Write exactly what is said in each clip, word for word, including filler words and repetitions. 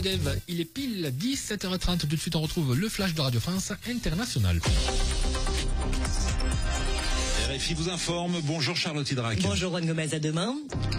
Dave, il est pile dix-sept heures trente. Tout de suite, on retrouve le flash de Radio France International. R F I vous informe. Bonjour Charlotte Hydrac. Bonjour Juan Gomez, à demain.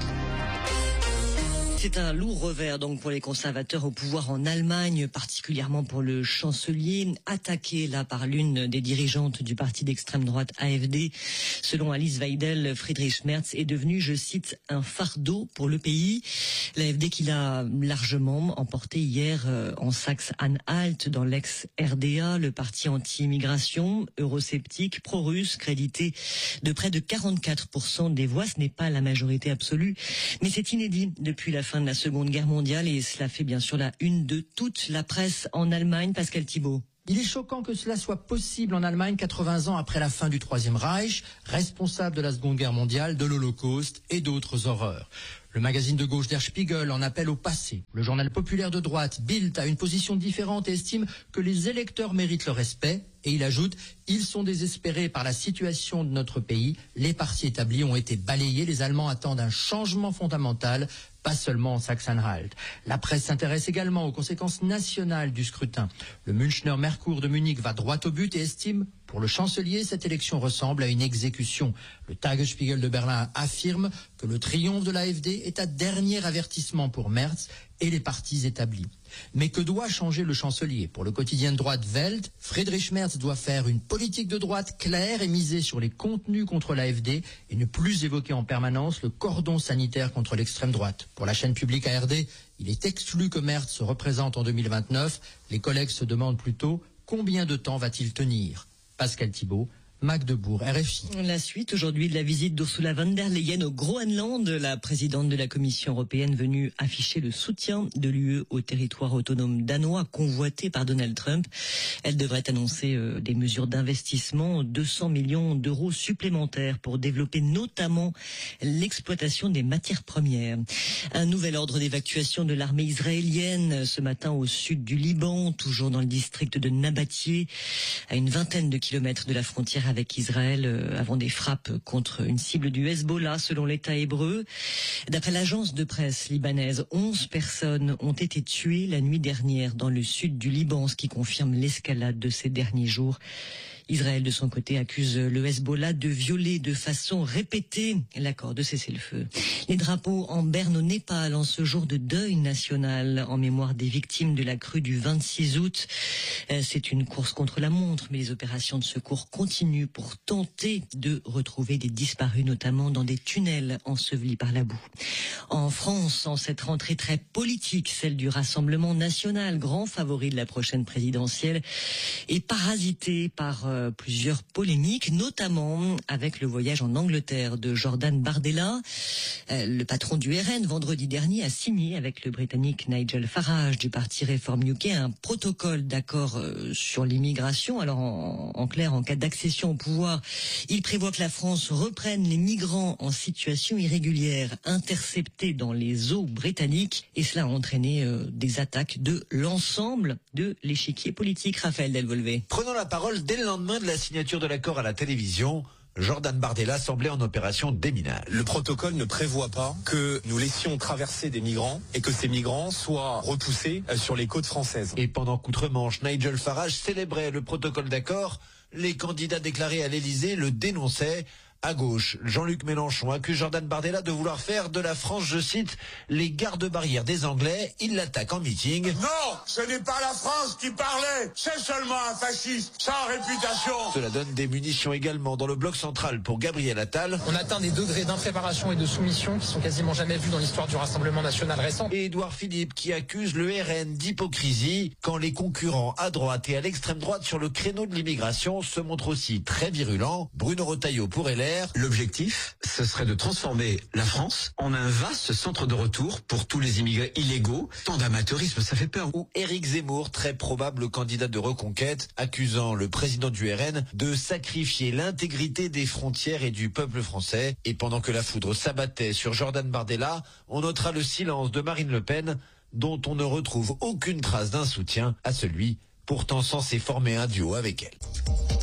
C'est un lourd revers donc pour les conservateurs au pouvoir en Allemagne, particulièrement pour le chancelier, attaqué là par l'une des dirigeantes du parti d'extrême droite A F D. Selon Alice Weidel, Friedrich Merz est devenu, je cite, un fardeau pour le pays. L'A F D qui l'a largement emporté hier euh, en Saxe-Anhalt, dans l'ex-R D A, le parti anti-immigration, eurosceptique, pro-russe, crédité de près de quarante-quatre pour cent des voix. Ce n'est pas la majorité absolue, mais c'est inédit depuis la fin de la Seconde Guerre mondiale et cela fait bien sûr la une de toute la presse en Allemagne. Pascal Thibault. Il est choquant que cela soit possible en Allemagne quatre-vingts ans après la fin du Troisième Reich, responsable de la Seconde Guerre mondiale, de l'Holocauste et d'autres horreurs. Le magazine de gauche Der Spiegel en appelle au passé. Le journal populaire de droite, Bild, a une position différente et estime que les électeurs méritent le respect. Et il ajoute, ils sont désespérés par la situation de notre pays. Les partis établis ont été balayés. Les Allemands attendent un changement fondamental, pas seulement en Saxe-Anhalt. La presse s'intéresse également aux conséquences nationales du scrutin. Le Münchner Merkur de Munich va droit au but et estime, pour le chancelier, cette élection ressemble à une exécution. Le Tagesspiegel de Berlin affirme que le triomphe de l'A F D est un dernier avertissement pour Merz et les partis établis. Mais que doit changer le chancelier? Pour le quotidien de droite Welt, Friedrich Merz doit faire une politique de droite claire et miser sur les contenus contre l'A F D et ne plus évoquer en permanence le cordon sanitaire contre l'extrême droite. Pour la chaîne publique A R D, il est exclu que Merz se représente en deux mille vingt-neuf. Les collègues se demandent plutôt combien de temps va-t-il tenir? Pascal Thibault, Magdebourg, R F I. La suite aujourd'hui de la visite d'Ursula von der Leyen au Groenland, la présidente de la Commission européenne venue afficher le soutien de l'U E au territoire autonome danois convoité par Donald Trump. Elle devrait annoncer euh, des mesures d'investissement, deux cents millions d'euros supplémentaires pour développer notamment l'exploitation des matières premières. Un nouvel ordre d'évacuation de l'armée israélienne ce matin au sud du Liban, toujours dans le district de Nabatie, à une vingtaine de kilomètres de la frontière avec Israël, euh, avant des frappes contre une cible du Hezbollah, selon l'État hébreu. D'après l'agence de presse libanaise, onze personnes ont été tuées la nuit dernière dans le sud du Liban, ce qui confirme l'escalade de ces derniers jours. Israël, de son côté, accuse le Hezbollah de violer de façon répétée l'accord de cessez-le-feu. Les drapeaux en berne au Népal en ce jour de deuil national en mémoire des victimes de la crue du vingt-six août. C'est une course contre la montre, mais les opérations de secours continuent pour tenter de retrouver des disparus, notamment dans des tunnels ensevelis par la boue. En France, en cette rentrée très politique, celle du Rassemblement national, grand favori de la prochaine présidentielle, est parasitée par euh, plusieurs polémiques, notamment avec le voyage en Angleterre de Jordan Bardella. Euh, le patron du R N, vendredi dernier, a signé avec le Britannique Nigel Farage du parti Reform U K un protocole d'accord euh, sur l'immigration. Alors, en, en clair, en cas d'accession au pouvoir, il prévoit que la France reprenne les migrants en situation irrégulière interceptés dans les eaux britanniques, et cela a entraîné euh, des attaques de l'ensemble de l'échiquier politique. Raphaël Delvolvé. Prenant la parole dès le lendemain de la signature de l'accord à la télévision, Jordan Bardella semblait en opération déminage. Le protocole ne prévoit pas que nous laissions traverser des migrants et que ces migrants soient repoussés sur les côtes françaises. Et pendant qu'outre-Manche, Nigel Farage célébrait le protocole d'accord, les candidats déclarés à l'Élysée le dénonçaient. À gauche, Jean-Luc Mélenchon accuse Jordan Bardella de vouloir faire de la France, je cite, les gardes-barrières des Anglais. Il l'attaque en meeting. Non, ce n'est pas la France qui parlait, c'est seulement un fasciste sans réputation. Cela donne des munitions également dans le bloc central pour Gabriel Attal. On atteint des degrés d'impréparation et de soumission qui sont quasiment jamais vus dans l'histoire du Rassemblement national récent. Et Édouard Philippe qui accuse le R N d'hypocrisie quand les concurrents à droite et à l'extrême droite sur le créneau de l'immigration se montrent aussi très virulents. Bruno Retailleau pour L R. L'objectif, ce serait de transformer la France en un vaste centre de retour pour tous les immigrés illégaux. Tant d'amateurisme, ça fait peur. Ou Éric Zemmour, très probable candidat de reconquête, accusant le président du R N de sacrifier l'intégrité des frontières et du peuple français. Et pendant que la foudre s'abattait sur Jordan Bardella, on notera le silence de Marine Le Pen, dont on ne retrouve aucune trace d'un soutien à celui pourtant censé former un duo avec elle.